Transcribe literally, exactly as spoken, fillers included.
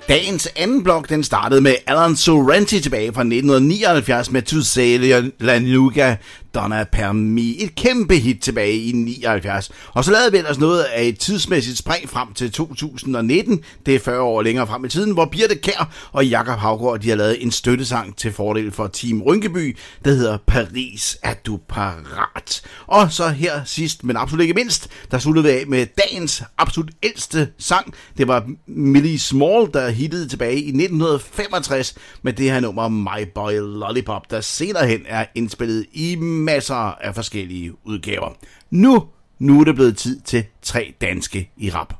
Dagens anden blok, den startede med Alan Sorrenti tilbage fra nitten nioghalvfjerds med Tu sei la nuga donna per mi. Et kæmpe hit tilbage i nioghalvfjerds. Og så lavede vi ellers noget af et tidsmæssigt spring frem til to tusind nitten. Det er fyrre år længere frem i tiden, hvor Birthe Kjær og Jakob Haugaard, de har lavet en støttesang til fordel for Team Rynkeby, der hedder Paris, er du parat? Og så her sidst, men absolut ikke mindst, der sluttede vi af med dagens absolut ældste sang. Det var Millie Small, der hittede tilbage i nitten femogtres med det her nummer My Boy Lollipop, der senere hen er indspillet i masser af forskellige udgaver. Nu, nu er det blevet tid til tre danske i rap.